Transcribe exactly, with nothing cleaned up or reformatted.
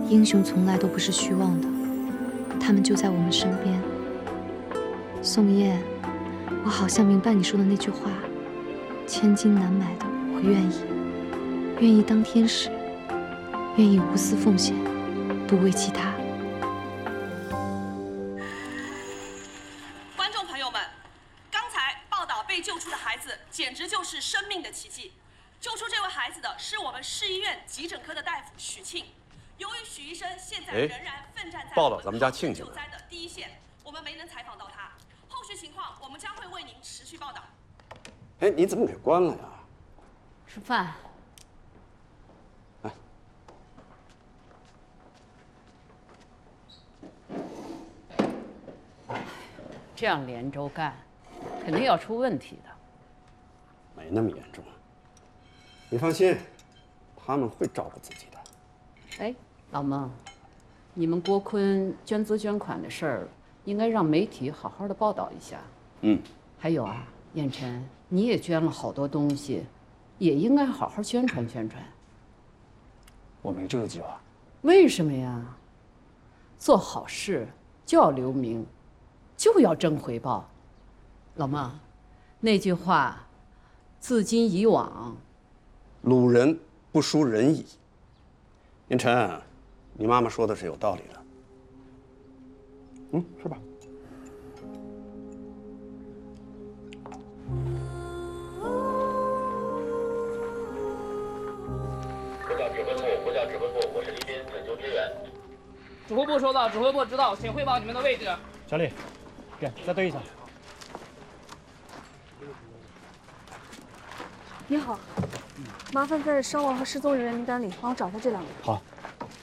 英雄从来都不是虚妄的，他们就在我们身边。宋烨，我好像明白你说的那句话：千金难买的，我愿意，愿意当天使，愿意无私奉献，不为其他。 观众朋友们，刚才报道被救出的孩子简直就是生命的奇迹。救出这位孩子的是我们市医院急诊科的大夫许庆。由于许医生现在仍然奋战在报道咱们家庆庆救灾的第一线，我们没能采访到他。后续情况我们将会为您持续报道。 哎，你怎么给关了呀？ 吃饭。 哎， 这样连轴干，肯定要出问题的。 没那么严重，你放心，他们会照顾自己的。 哎，老孟，你们郭坤捐资捐款的事儿，应该让媒体好好的报道一下。 嗯， 还有啊，燕晨，你也捐了好多东西，也应该好好宣传宣传。 我没这个计划。 为什么呀？做好事就要留名，就要争回报。老孟，那句话，自今以往， 鲁人不输人矣。燕晨，你妈妈说的是有道理的。嗯，是吧？ 呼叫指挥部，呼叫指挥部，我是黎斌，请求支援。 指挥部收到，指挥部知道，请汇报你们的位置。 小李，给再对一下。 你好，麻烦在伤亡和失踪人员名单里帮我找一下这两个人。 好。